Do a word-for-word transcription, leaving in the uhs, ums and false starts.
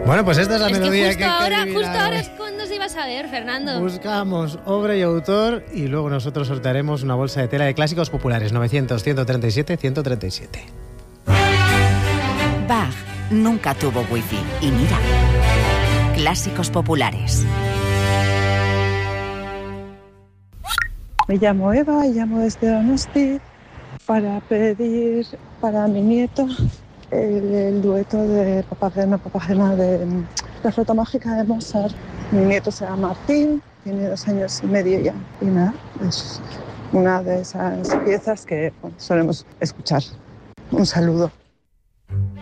Bueno, pues esta es la es melodía que que, justo que ahora, adivinar justo ahora hoy. es cuando se iba a saber, Fernando. Buscamos obra y autor y luego nosotros sortearemos una bolsa de tela de clásicos populares novecientos, ciento treinta y siete, ciento treinta y siete. Bach nunca tuvo wifi y mira, clásicos populares. Me llamo Eva y llamo desde Donosti para pedir para mi nieto el, el dueto de Papagena, Papagena de la flauta mágica de Mozart. Mi nieto se llama Martín, tiene dos años y medio ya. Y nada, es una de esas piezas que bueno, solemos escuchar. Un saludo.